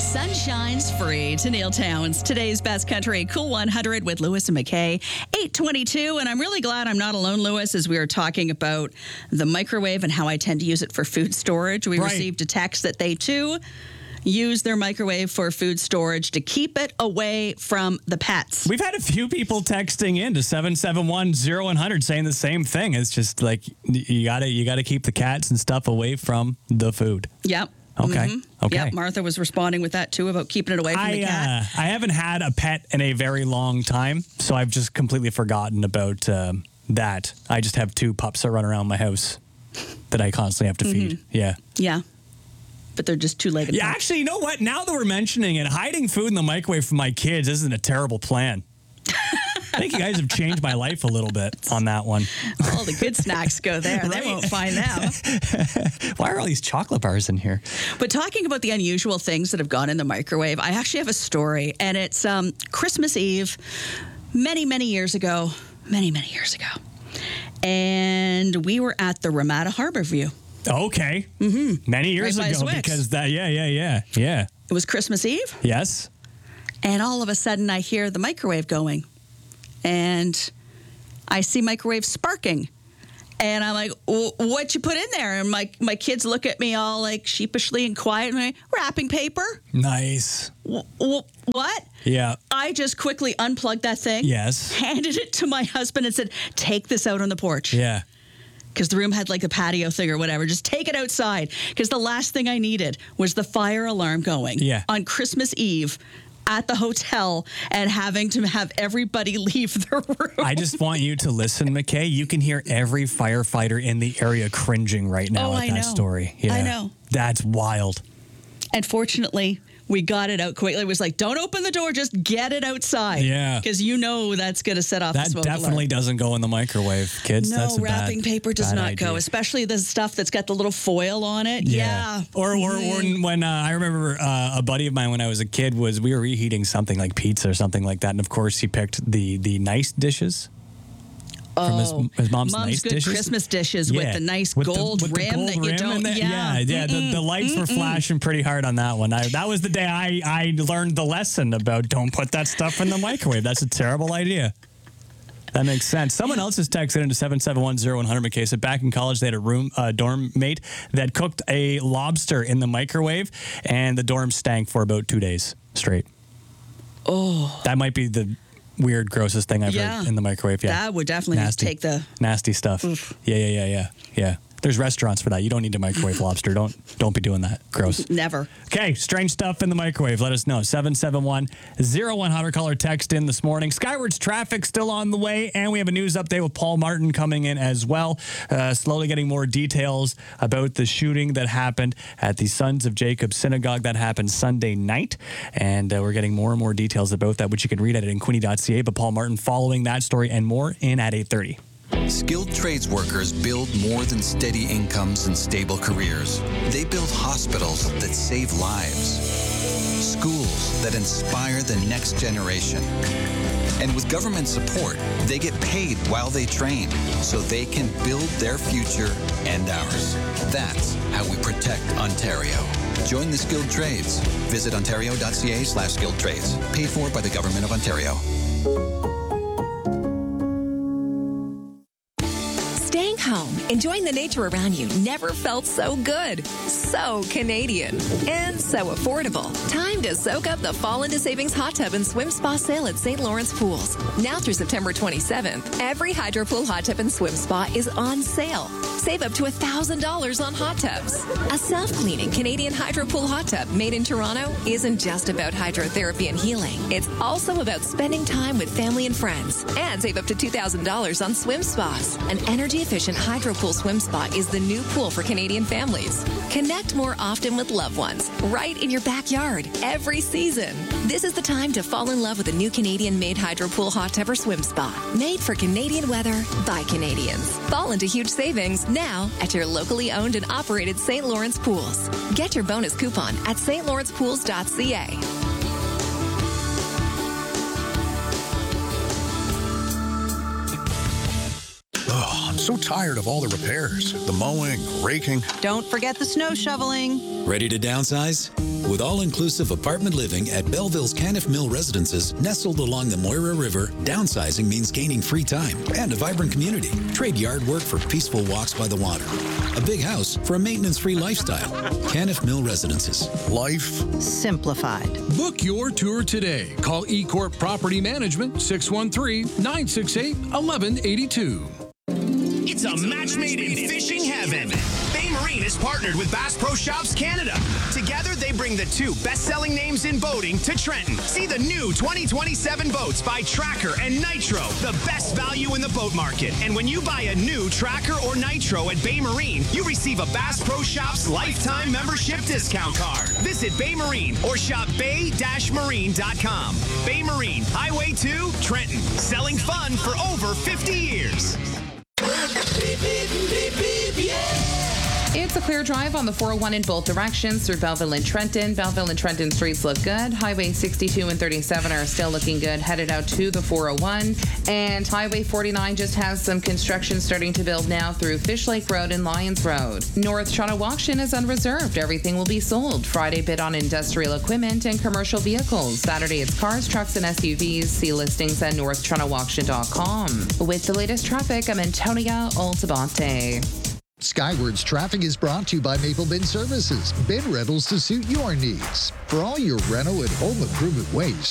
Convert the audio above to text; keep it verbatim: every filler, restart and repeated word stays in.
Sunshine's free to Neil Towns. Today's Best Country Cool one hundred with Lewis and McKay, eight twenty-two. And I'm really glad I'm not alone, Lewis, as we were talking about the microwave and how I tend to use it for food storage. We Right. received a text that they, too, use their microwave for food storage to keep it away from the pets. We've had a few people texting in to seven seven one, zero one hundred saying the same thing. It's just like you gotta you gotta keep the cats and stuff away from the food. Yep. Okay. Mm-hmm. Okay. Yep. Martha was responding with that too about keeping it away from I the cat. uh, I haven't had a pet in a very long time, so I've just completely forgotten about um, that. I just have two pups that run around my house that I constantly have to feed. Mm-hmm. Yeah. Yeah. But they're just two-legged. Yeah, pups. actually, you know what? Now that we're mentioning it, hiding food in the microwave from my kids isn't a terrible plan. I think you guys have changed my life a little bit on that one. All the good snacks go there. Right? They won't find them. Why are all these chocolate bars in here? But talking about the unusual things that have gone in the microwave, I actually have a story, and it's um, Christmas Eve, many, many years ago, many, many years ago. And we were at the Ramada Harbor View. Okay. Mm-hmm. Many years Right by ago, Zwix. because that, yeah, yeah, yeah, yeah. It was Christmas Eve, Yes. and all of a sudden I hear the microwave going, and I see microwave sparking. And I'm like, "Wh- what you put in there? And my, my kids look at me all like sheepishly and quiet, and I'm like, wrapping paper? Nice. Wh- wh- what? Yeah. I just quickly unplugged that thing. Yes. Handed it to my husband and said, take this out on the porch. Yeah. Because the room had like a patio thing or whatever. Just take it outside. Because the last thing I needed was the fire alarm going Yeah. on Christmas Eve at the hotel and having to have everybody leave their room. I just want you to listen, McKay. You can hear every firefighter in the area cringing right now Oh, at I that know. story. Yeah. I know. That's wild. And fortunately, we got it out quickly. It was like, don't open the door, just get it outside. Yeah. Because you know that's going to set off the That smoke definitely alarm. doesn't go in the microwave, kids. No, That's a wrapping bad, paper does bad not idea. go, especially the stuff that's got the little foil on it. Yeah. Or, or, or when uh, I remember uh, a buddy of mine when I was a kid was we were reheating something like pizza or something like that, and of course he picked the the nice dishes. From his, Oh, his mom's, nice good dishes. Christmas dishes with the nice With the- gold with the rim gold that you rim don't. and the- yeah, yeah, yeah. The, the lights were flashing pretty hard on that one. I, that was the day I, I learned the lesson about don't put that stuff in the microwave. That's a terrible idea. That makes sense. Someone else has texted into seven seven one, zero one hundred. McKay said back in college they had a room uh, dorm mate that cooked a lobster in the microwave, and the dorm stank for about two days straight. Oh, That might be the weird, grossest thing I've Yeah. heard in the microwave. Yeah, that would definitely Nasty. take the. nasty stuff. Yeah, yeah, yeah, yeah, yeah. There's restaurants for that. You don't need to microwave lobster. Don't don't be doing that. Gross. Never. Okay, strange stuff in the microwave. Let us know. seven seven one, zero one hundred. Caller text in this morning. Skyward's traffic still on the way, and we have a news update with Paul Martin coming in as well. Uh, slowly getting more details about the shooting that happened at the Sons of Jacob Synagogue. That happened Sunday night, and uh, we're getting more and more details about that, which you can read at in queenie dot c a. But Paul Martin following that story and more in at eight thirty. Skilled trades workers build more than steady incomes and stable careers. They build hospitals that save lives, schools that inspire the next generation. And with government support, they get paid while they train so they can build their future and ours. That's how we protect Ontario. Join the skilled trades. Visit ontario dot c a slash skilled trades. Paid for by the Government of Ontario. Staying home, enjoying the nature around you never felt so good, so Canadian, and so affordable. Time to soak up the Fall into Savings Hot Tub and Swim Spa sale at Saint Lawrence Pools. Now through September twenty-seventh, every Hydro Pool Hot Tub and Swim Spa is on sale. Save up to one thousand dollars on hot tubs. A self-cleaning Canadian Hydro Pool hot tub made in Toronto isn't just about hydrotherapy and healing. It's also about spending time with family and friends. And save up to two thousand dollars on swim spas. An energy-efficient Hydro Pool swim spa is the new pool for Canadian families. Connect more often with loved ones, right in your backyard, every season. This is the time to fall in love with a new Canadian-made Hydro Pool hot tub or swim spa. Made for Canadian weather by Canadians. Fall into huge savings now at your locally owned and operated Saint Lawrence Pools. Get your bonus coupon at s t lawrence pools dot c a. Oh, I'm So tired of all the repairs, the mowing, raking. Don't forget the snow shoveling. Ready to downsize? With all-inclusive apartment living at Belleville's Caniff Mill Residences, nestled along the Moira River, downsizing means gaining free time and a vibrant community. Trade yard work for peaceful walks by the water. A big house for a maintenance-free lifestyle. Caniff Mill Residences. Life simplified. Book your tour today. Call eCorp Property Management, six one three, nine six eight, one one eight two. It's a match made in fishing heaven. Bay Marine is partnered with Bass Pro Shops Canada. Together, they bring the two best-selling names in boating to Trenton. See the new twenty twenty-seven boats by Tracker and Nitro, the best value in the boat market. And when you buy a new Tracker or Nitro at Bay Marine, you receive a Bass Pro Shops lifetime membership discount card. Visit Bay Marine or shop bay dash marine dot com. Bay Marine, Highway two, Trenton. Selling fun for over fifty years. It's a clear drive on the four oh one in both directions through Belleville and Trenton. Belleville and Trenton streets look good. Highway sixty-two and thirty-seven are still looking good, headed out to the four oh one. And Highway forty-nine just has some construction starting to build now through Fish Lake Road and Lyons Road. North Toronto Auction is unreserved. Everything will be sold. Friday bid on industrial equipment and commercial vehicles. Saturday it's cars, trucks, and S U Vs. See listings at north toronto auction dot com. With the latest traffic, I'm Antonia Altabate. Skywards Traffic is brought to you by Maple Bin Services. Bin rentals to suit your needs. For all your rental and home improvement waste,